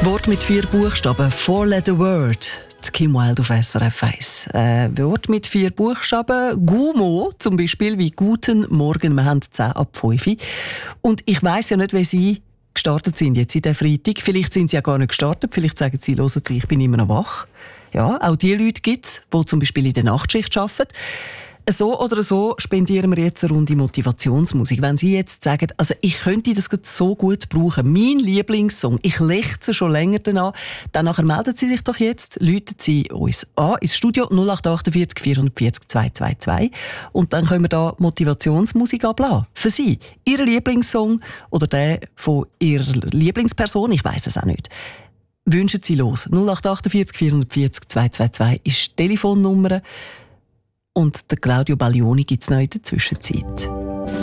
Wort mit 4 Buchstaben. 4-letter word. Die Kim Wilde auf SRF 1. Wort mit 4 Buchstaben. Gumo, zum Beispiel, wie «Guten Morgen». Wir haben 10 ab 5. Und ich weiss ja nicht, wie Sie gestartet sind jetzt in diesem Freitag. Vielleicht sind Sie ja gar nicht gestartet. Vielleicht sagen Sie, hören Sie, ich bin immer noch wach. Ja, auch die Leute gibt es, die zum Beispiel in der Nachtschicht arbeiten. So oder so spendieren wir jetzt eine Runde Motivationsmusik. Wenn Sie jetzt sagen, also ich könnte das so gut brauchen, mein Lieblingssong, ich lechze schon länger danach, dann nachher melden Sie sich doch jetzt, rufen Sie uns an ins Studio 0848 440 222 und dann können wir da Motivationsmusik ablassen. Für Sie, Ihr Lieblingssong oder der von Ihrer Lieblingsperson, ich weiss es auch nicht. Wünschen Sie los. 0848 440 222 ist die Telefonnummer. Und der Claudio Baglioni gibt es noch in der Zwischenzeit.